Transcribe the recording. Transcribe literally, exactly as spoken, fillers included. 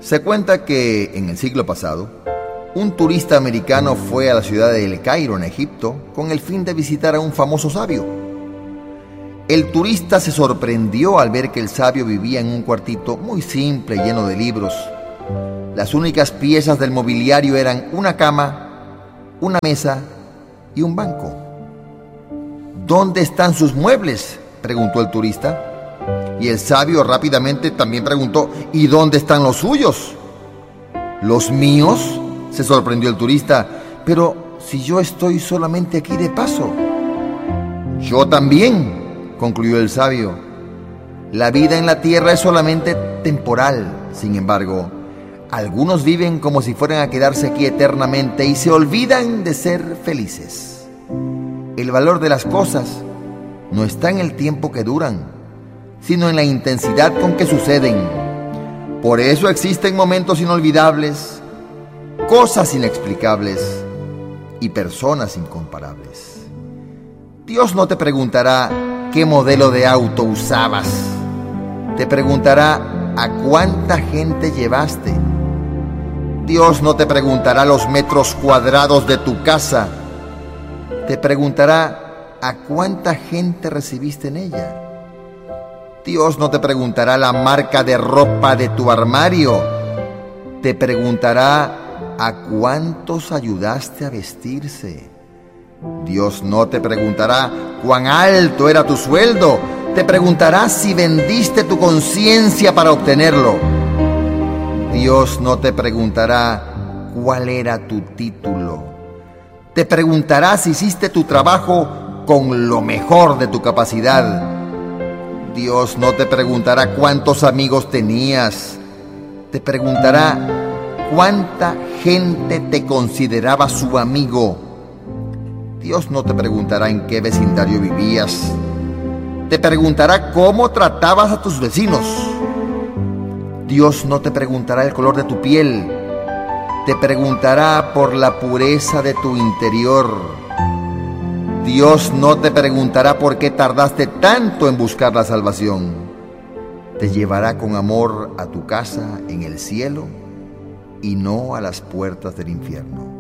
Se cuenta que en el siglo pasado, un turista americano fue a la ciudad de El Cairo, en Egipto, con el fin de visitar a un famoso sabio. El turista se sorprendió al ver que el sabio vivía en un cuartito muy simple, lleno de libros. Las únicas piezas del mobiliario eran una cama, una mesa y un banco. ¿Dónde están sus muebles?, preguntó el turista. Y el sabio rápidamente también preguntó: ¿y dónde están los suyos? ¿Los míos?, se sorprendió el turista. Pero si yo estoy solamente aquí de paso. Yo también, concluyó el sabio. La vida en la tierra es solamente temporal. Sin embargo, algunos viven como si fueran a quedarse aquí eternamente y se olvidan de ser felices. El valor de las cosas no está en el tiempo que duran, sino en la intensidad con que suceden. Por eso existen momentos inolvidables, cosas inexplicables y personas incomparables. Dios no te preguntará qué modelo de auto usabas. Te preguntará a cuánta gente llevaste. Dios no te preguntará los metros cuadrados de tu casa. Te preguntará a cuánta gente recibiste en ella. Dios no te preguntará la marca de ropa de tu armario. Te preguntará a cuántos ayudaste a vestirse. Dios no te preguntará cuán alto era tu sueldo. Te preguntará si vendiste tu conciencia para obtenerlo. Dios no te preguntará cuál era tu título. Te preguntará si hiciste tu trabajo con lo mejor de tu capacidad. Dios no te preguntará cuántos amigos tenías. Te preguntará cuánta gente te consideraba su amigo. Dios no te preguntará en qué vecindario vivías. Te preguntará cómo tratabas a tus vecinos. Dios no te preguntará el color de tu piel. Te preguntará por la pureza de tu interior. Dios no te preguntará por qué tardaste tanto en buscar la salvación. Te llevará con amor a tu casa en el cielo y no a las puertas del infierno.